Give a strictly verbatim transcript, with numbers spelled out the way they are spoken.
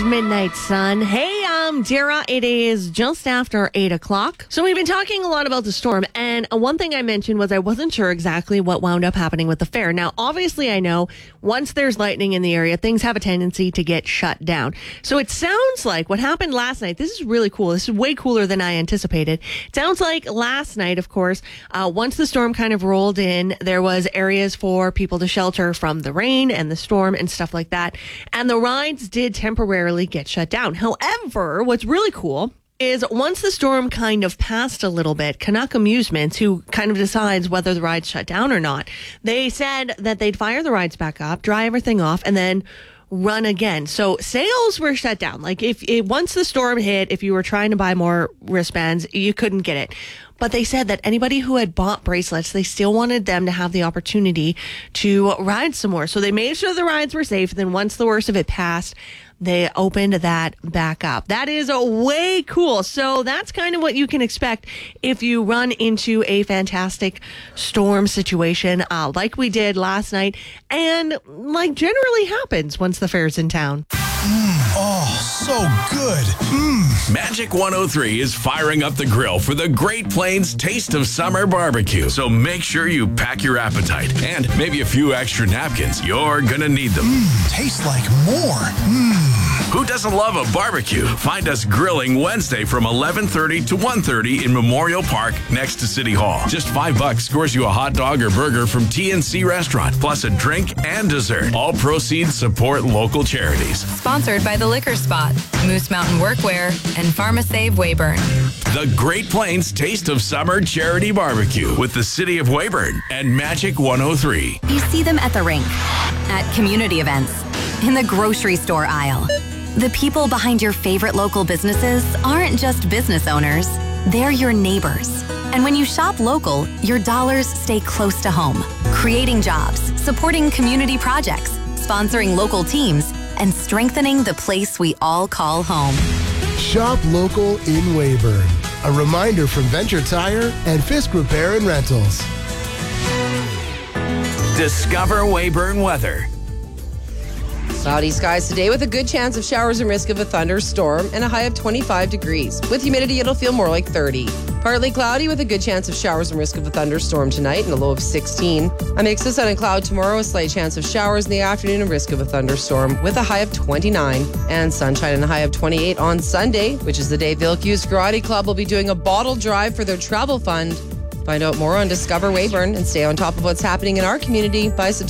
Midnight Sun. Hey, um, Dara, it is just after eight o'clock. So we've been talking a lot about the storm, and one thing I mentioned was I wasn't sure exactly what wound up happening with the fair. Now, obviously, I know once there's lightning in the area, things have a tendency to get shut down. So it sounds like what happened last night, this is really cool. This is way cooler than I anticipated. It sounds like last night, of course, uh, once the storm kind of rolled in, there was areas for people to shelter from the rain and the storm and stuff like that. And the rides did temporarily get shut down. However, what's really cool is once the storm kind of passed a little bit, Canuck Amusements, who kind of decides whether the rides shut down or not, they said that they'd fire the rides back up, dry everything off, and then run again. So sales were shut down. Like if it, once the storm hit, if you were trying to buy more wristbands, you couldn't get it. But they said that anybody who had bought bracelets, they still wanted them to have the opportunity to ride some more. So they made sure the rides were safe. And then once the worst of it passed, they opened that back up. That is a way cool. So that's kind of what you can expect if you run into a fantastic storm situation uh, like we did last night and like generally happens once the fair's in town. Mm, oh, so good. Mm. Magic one oh three is firing up the grill for the Great Plains Taste of Summer Barbecue. So make sure you pack your appetite and maybe a few extra napkins. You're gonna need them. Mm, tastes like more. Mm. Who doesn't love a barbecue? Find us grilling Wednesday from eleven thirty to one thirty in Memorial Park next to City Hall. Just five bucks scores you a hot dog or burger from T N C Restaurant, plus a drink and dessert. All proceeds support local charities. Sponsored by The Liquor Spot, Moose Mountain Workwear, and PharmaSave Weyburn. The Great Plains Taste of Summer Charity Barbecue with the City of Weyburn and Magic one oh three. You see them at the rink, at community events, in the grocery store aisle. The people behind your favorite local businesses aren't just business owners, they're your neighbors. And when you shop local, your dollars stay close to home, creating jobs, supporting community projects, sponsoring local teams, and strengthening the place we all call home. Shop local in Weyburn. A reminder from Venture Tire and Fisk Repair and Rentals. Discover Weyburn weather. Cloudy skies today with a good chance of showers and risk of a thunderstorm and a high of twenty-five degrees. With humidity, it'll feel more like thirty. Partly cloudy with a good chance of showers and risk of a thunderstorm tonight and a low of sixteen. A mix of sun and cloud tomorrow, a slight chance of showers in the afternoon and risk of a thunderstorm with a high of twenty-nine. And sunshine and a high of twenty-eight on Sunday, which is the day Vilkius Karate Club will be doing a bottle drive for their travel fund. Find out more on Discover Weyburn and stay on top of what's happening in our community by subscribing